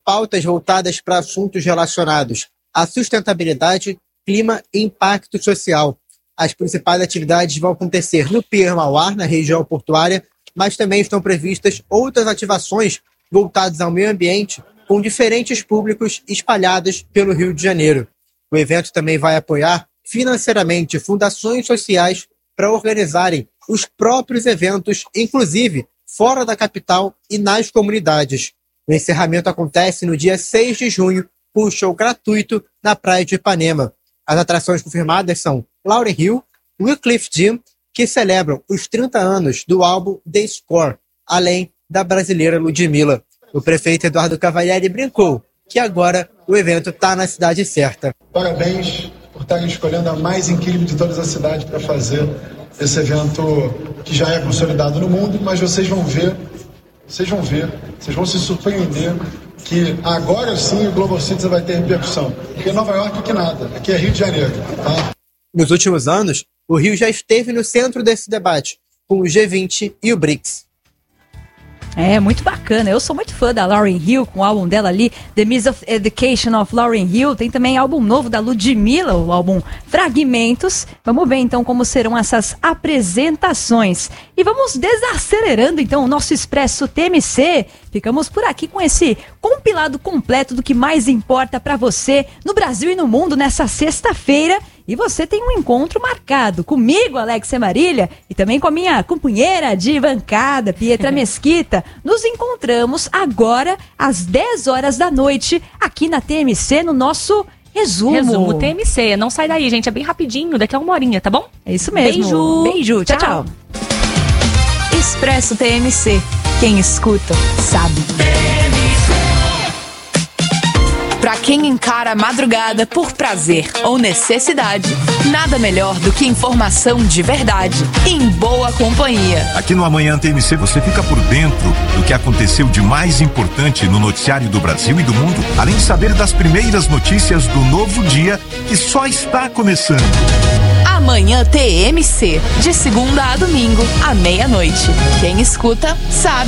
pautas voltadas para assuntos relacionados à sustentabilidade, clima e impacto social. As principais atividades vão acontecer no Pier Mauá, na região portuária, mas também estão previstas outras ativações voltadas ao meio ambiente com diferentes públicos espalhados pelo Rio de Janeiro. O evento também vai apoiar financeiramente fundações sociais para organizarem os próprios eventos, inclusive fora da capital e nas comunidades. O encerramento acontece no dia 6 de junho, com um show gratuito na Praia de Ipanema. As atrações confirmadas são Lauryn Hill, Wyclef Jean, que celebram os 30 anos do álbum The Score, além da brasileira Ludmilla. O prefeito Eduardo Cavalieri brincou que agora o evento está na cidade certa. Parabéns por estarem escolhendo a mais incrível de todas as cidades para fazer esse evento que já é consolidado no mundo, mas vocês vão se surpreender que agora sim o Global Citizen vai ter repercussão. Porque Nova York que nada, aqui é Rio de Janeiro. Tá? Nos últimos anos, o Rio já esteve no centro desse debate, com o G20 e o BRICS. É, muito bacana. Eu sou muito fã da Lauryn Hill, com o álbum dela ali, The Miss of Education of Lauryn Hill. Tem também álbum novo da Ludmilla, o álbum Fragmentos. Vamos ver então como serão essas apresentações. E vamos desacelerando então o nosso Expresso TMC. Ficamos por aqui com esse compilado completo do que mais importa para você no Brasil e no mundo nessa sexta-feira. E você tem um encontro marcado comigo, Alexia Marília, e também com a minha companheira de bancada, Pietra Mesquita. Nos encontramos agora às 10 horas da noite aqui na TMC, no nosso Resumo TMC. Não sai daí, gente. É bem rapidinho, daqui a uma horinha, tá bom? É isso mesmo. Beijo. Tchau. Expresso TMC. Quem escuta, sabe. Pra quem encara a madrugada por prazer ou necessidade, nada melhor do que informação de verdade em boa companhia. Aqui no Amanhã TMC você fica por dentro do que aconteceu de mais importante no noticiário do Brasil e do mundo, além de saber das primeiras notícias do novo dia que só está começando. Amanhã TMC, de segunda a domingo, à meia-noite. Quem escuta, sabe.